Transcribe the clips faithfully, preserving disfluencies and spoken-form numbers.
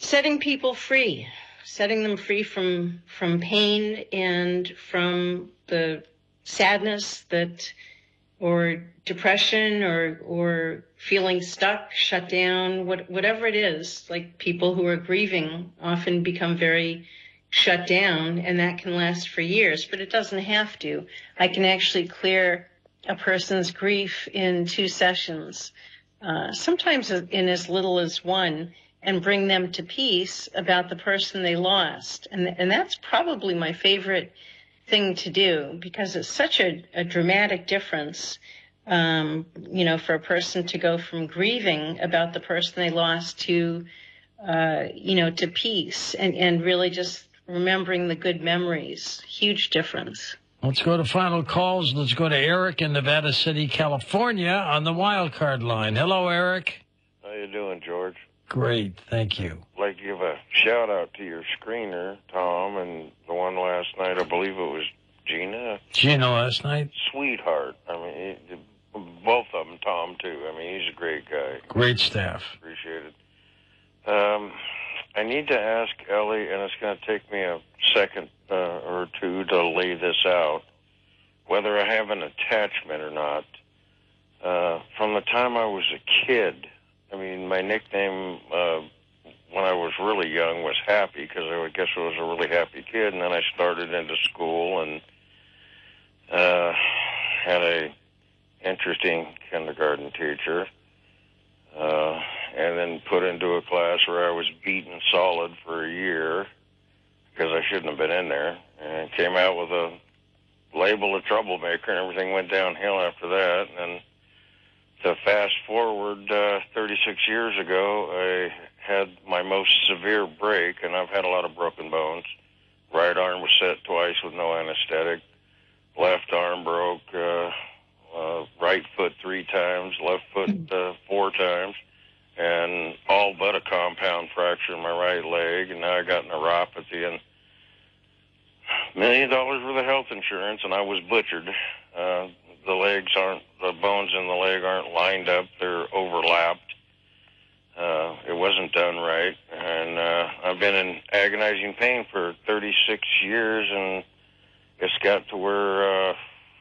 setting people free, setting them free from from pain and from the sadness that, or depression, or or feeling stuck, shut down, what, whatever it is. Like, people who are grieving often become very shut down, and that can last for years, but it doesn't have to. I can actually clear a person's grief in two sessions, uh, sometimes in as little as one, and bring them to peace about the person they lost. And, and that's probably my favorite thing to do, because it's such a, a dramatic difference, um, you know, for a person to go from grieving about the person they lost to, uh, you know, to peace, and, and really just remembering the good memories. Huge difference. Let's go to final calls. Let's go to Eric in Nevada City, California, on the wild card line. Hello, Eric. How you doing, George? Great, thank you. I'd like to give a shout-out to your screener, Tom, and the one last night, I believe it was Gina. Gina last night? Sweetheart. I mean, he, both of them, Tom, too. I mean, he's a great guy. Great staff. Appreciate it. Um, I need to ask Ellie, and it's going to take me a second uh, or two to lay this out, whether I have an attachment or not. Uh, from the time I was a kid, I mean, my nickname uh, when I was really young was Happy, because I guess I was a really happy kid, and then I started into school and uh, had a interesting kindergarten teacher, uh, and then put into a class where I was beaten solid for a year because I shouldn't have been in there, and came out with a label of troublemaker, and everything went downhill after that. And then to fast forward uh, thirty-six years ago, I had my most severe break, and I've had a lot of broken bones. Right arm was set twice with no anesthetic. Left arm broke. Uh, uh, right foot three times. Left foot uh, four times. And all but a compound fracture in my right leg. And now I got neuropathy and million dollars worth of health insurance, and I was butchered. Uh, the legs aren't, the bones in the leg aren't lined up. They're overlapped. Uh, it wasn't done right. And uh, I've been in agonizing pain for thirty-six years, and it's got to where uh,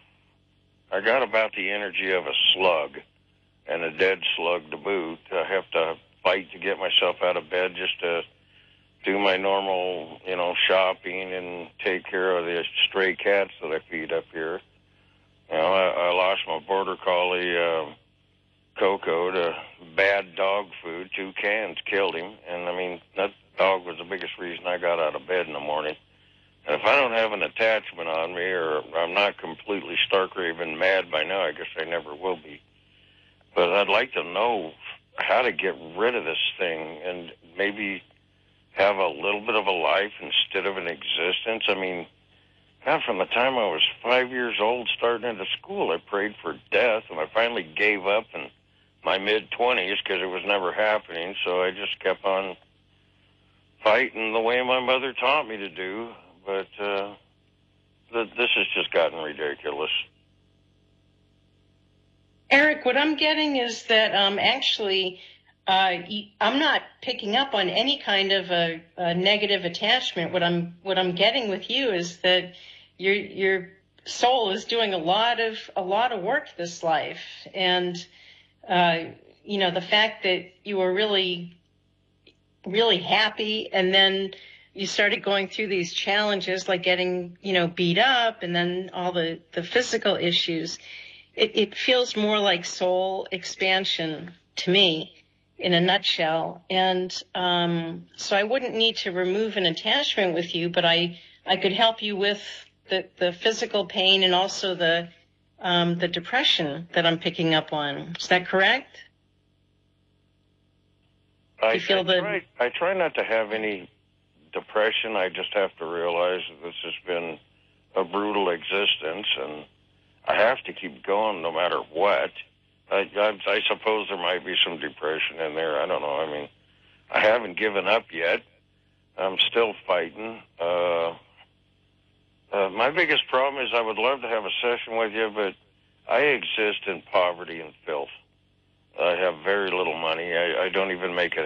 I got about the energy of a slug, and a dead slug to boot. I have to fight to get myself out of bed just to do my normal, you know, shopping and take care of the stray cats that I feed up here. You know, I, I lost my border collie, uh, Coco, to bad dog food. Two cans killed him. And, I mean, that dog was the biggest reason I got out of bed in the morning. And if I don't have an attachment on me, or I'm not completely stark raving mad by now, I guess I never will be. But I'd like to know how to get rid of this thing and maybe have a little bit of a life instead of an existence. I mean, God, from the time I was five years old starting into school, I prayed for death, and I finally gave up in my mid-twenties because it was never happening, so I just kept on fighting the way my mother taught me to do. But uh, th- this has just gotten ridiculous. Eric, what I'm getting is that um, actually uh, I'm not picking up on any kind of a, a negative attachment. What I'm what I'm getting with you is that your your soul is doing a lot of a lot of work this life, and uh, you know, the fact that you were really really happy, and then you started going through these challenges like getting, you know, beat up, and then all the the physical issues. It, it feels more like soul expansion to me, in a nutshell. And um, so I wouldn't need to remove an attachment with you, but I, I could help you with the, the physical pain and also the um, the depression that I'm picking up on. Is that correct? I, you feel I, the... try, I try not to have any depression. I just have to realize that this has been a brutal existence, and I have to keep going no matter what. I, I, I suppose there might be some depression in there. I don't know. I mean, I haven't given up yet. I'm still fighting. Uh, uh, my biggest problem is I would love to have a session with you, but I exist in poverty and filth. I have very little money. I, I don't even make it